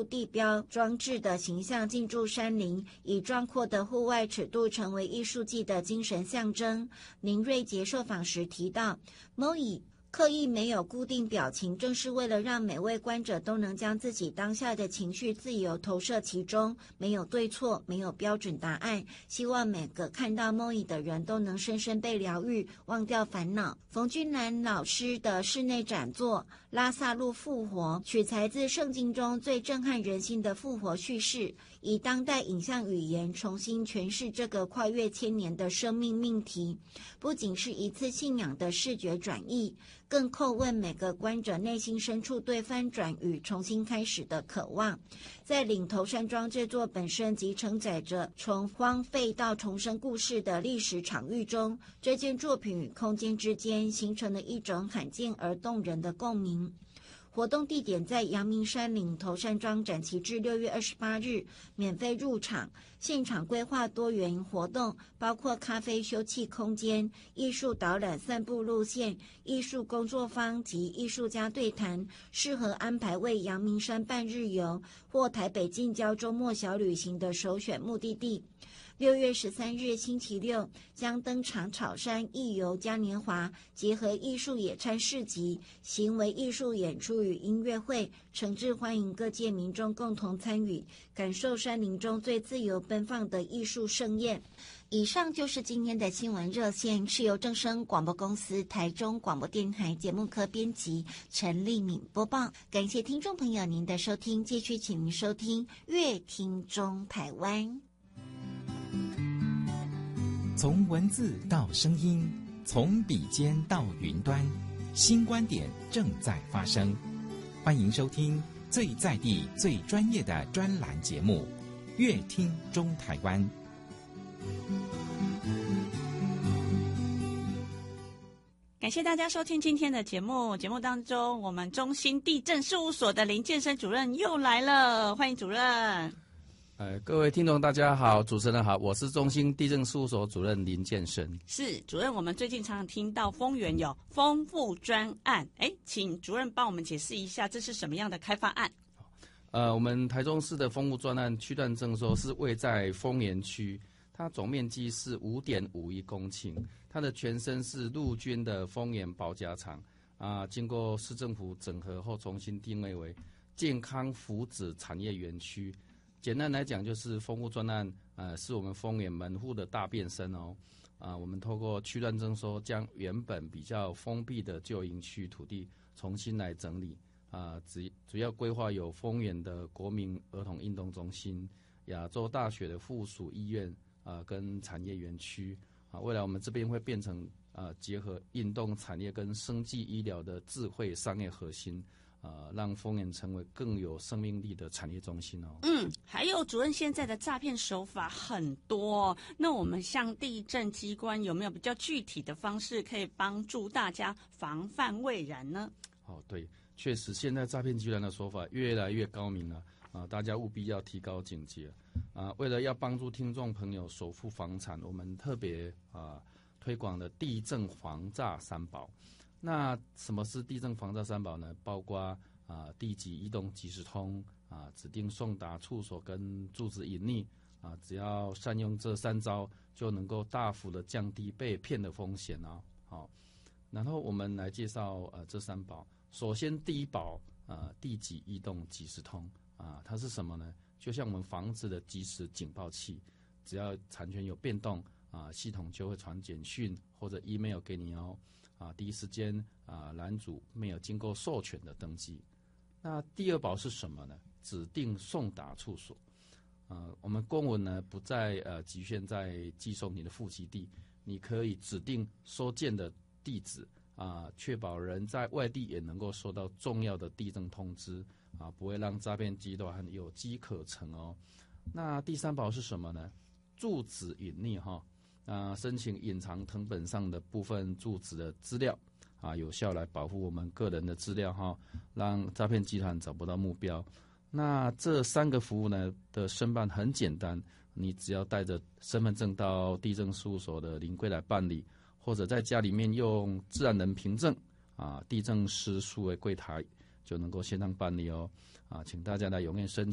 数地标装置的形象进驻山林，以壮阔的户外尺度成为艺术季的精神象征。林瑞杰受访时提到 ，Moi刻意没有固定表情，正是为了让每位观者都能将自己当下的情绪自由投射其中，没有对错，没有标准答案。希望每个看到 Moi 的人都能深深被疗愈，忘掉烦恼。冯君兰老师的室内展作《拉萨路复活》，取材自圣经中最震撼人心的复活叙事，以当代影像语言重新诠释这个跨越千年的生命命题，不仅是一次信仰的视觉转译，更叩问每个观者内心深处对翻转与重新开始的渴望。在岭头山庄这座本身即承载着从荒废到重生故事的历史场域中，这件作品与空间之间形成了一种罕见而动人的共鸣。活动地点在阳明山岭头山庄，展期至6月28日，免费入场。现场规划多元活动，包括咖啡休憩空间、艺术导览散步路线、艺术工作坊及艺术家对谈，适合安排为阳明山半日游或台北近郊周末小旅行的首选目的地。6月13日星期六将登场草山艺游嘉年华，结合艺术野餐市集、行为艺术演出与音乐会，诚挚欢迎各界民众共同参与，感受山林中最自由奔放的艺术盛宴。以上就是今天的新闻热线，是由正声广播公司台中广播电台节目科编辑陈丽敏播报。感谢听众朋友您的收听，继续请您收听乐听中台湾。 从文字到声音，从笔尖到云端，新观点正在发生。欢迎收听最在地、最专业的专栏节目《乐听中台湾》。 感谢大家收听今天的节目。节目当中，我们中兴地震事务所的林建生主任又来了，欢迎主任。 各位听众大家好，主持人好，我是中兴地震事务所主任林建生。 是主任，我们最近常常听到丰原有丰富专案，请主任帮我们解释一下这是什么样的开发案？ 我们台中市的丰富专案区段征收是位在丰原区，它总面积是5.51公顷，它的前身是陆军的丰原保甲厂经过市政府整合后重新定位为健康福祉产业园区。简单来讲，就是丰富专案，是我们丰原门户的大变身哦。我们透过区段征收，将原本比较封闭的旧营区土地重新来整理。主要规划有丰原的国民儿童运动中心、亚洲大学的附属医院跟产业园区。未来我们这边会变成结合运动产业跟生技医疗的智慧商业核心。让丰原成为更有生命力的产业中心哦。 还有主任，现在的诈骗手法很多，那我们像地震机关有没有比较具体的方式可以帮助大家防范未然呢？ 对，确实现在诈骗集团的手法越来越高明了大家务必要提高警戒为了要帮助听众朋友守护房产，我们特别推广了地震防诈三宝。那什么是地震防诈三宝呢？包括地籍移动即时通指定送达处所跟住址隐匿只要善用这3招，就能够大幅的降低被骗的风险然后我们来介绍这3宝。首先第一宝地籍移动即时通它是什么呢？就像我们房子的即时警报器，只要产权有变动系统就会传简讯或者 email 给你哦。第一时间拦阻没有经过授权的登记。那第二宝是什么呢？指定送达处所。我们公文呢不再局限在寄送你的户籍地，你可以指定收件的地址确保人在外地也能够收到重要的地震通知不会让诈骗集团有机可乘哦。那第3宝是什么呢？住址隐匿申请隐藏誊本上的部分住址的资料有效来保护我们个人的资料让诈骗集团找不到目标。那这3个服务呢的申办很简单，你只要带着身份证到地政事务所的临柜来办理，或者在家里面用自然人凭证地政师数位柜台就能够线上办理哦请大家来踊跃申